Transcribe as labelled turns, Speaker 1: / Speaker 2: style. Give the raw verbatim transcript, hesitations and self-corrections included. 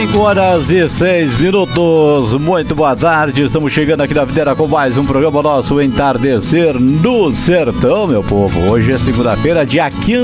Speaker 1: cinco horas e seis minutos, muito boa tarde, estamos chegando aqui na Videira com mais um programa nosso Entardecer no Sertão, meu povo. Hoje é segunda-feira, dia quinze